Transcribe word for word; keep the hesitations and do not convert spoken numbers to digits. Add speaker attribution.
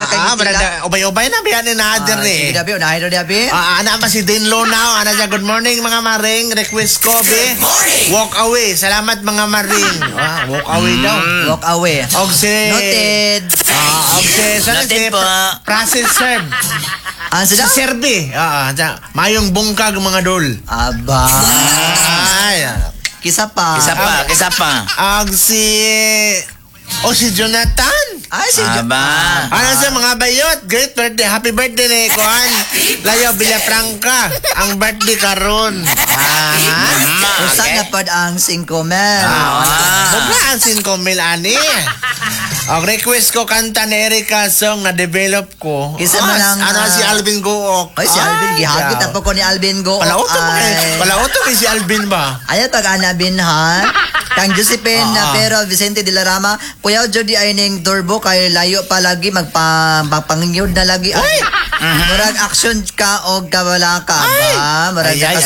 Speaker 1: Ah, brada, ubay-ubay na biyan ni Nader
Speaker 2: Sige
Speaker 1: eh.
Speaker 2: dabi, unahin rin dabi.
Speaker 1: Ah, ana pa si Dinlo now. Ana siya, good morning mga maring. Request ko, be. Walk away. Salamat mga maring. Ah, walk away daw.
Speaker 2: Walk away.
Speaker 1: Og si...
Speaker 2: Noted.
Speaker 1: Ah, og si... Sana
Speaker 3: Noted
Speaker 1: si...
Speaker 3: po.
Speaker 1: Process serve.
Speaker 2: Ang
Speaker 1: Si
Speaker 2: sila?
Speaker 1: Serbi. Ah, ah, mayong bungkag mga dol.
Speaker 2: Aba.
Speaker 1: Ay, ah.
Speaker 2: Kisa pa.
Speaker 3: Isa pa, isa pa.
Speaker 1: Og si... O si Jonathan.
Speaker 2: Ay, si Jo-
Speaker 3: Aba.
Speaker 1: Ano sa mga bayot? Great birthday. Happy birthday ni Kuan. Layo Villafranca. Ang birthday karon. Ah.
Speaker 2: Usa na pod ang cinco mil.
Speaker 3: Ah.
Speaker 1: Buglaan sin ko mil ani. Ang request ko kanta ni Erika song na develop ko.
Speaker 2: Kisa mo
Speaker 1: Ah,
Speaker 2: lang,
Speaker 1: ano
Speaker 2: ah,
Speaker 1: si Alvin Gook.
Speaker 2: Ay, si Alvin. Gihagit
Speaker 1: yeah.
Speaker 2: ako ko ni Alvin Go.
Speaker 1: Palauto pa kay.
Speaker 2: Ay.
Speaker 1: Palauto kay si Alvin ba?
Speaker 2: Ayaw tag-anabin ha. Kang Josephine na
Speaker 1: Ah.
Speaker 2: pero Vicente de la Rama. Kuya Jody ay ning turbo kay layo pa lagi magpa magpangyod na lagi. Ay. Murag action ka o kawala ka ba? Murag
Speaker 1: Ay, ay,